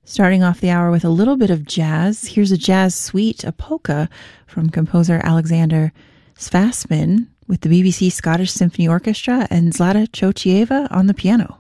Starting off the hour with a little bit of jazz, here's a jazz suite, a polka, from composer Alexander Svasmin with the BBC Scottish Symphony Orchestra and Zlata Chocieva on the piano.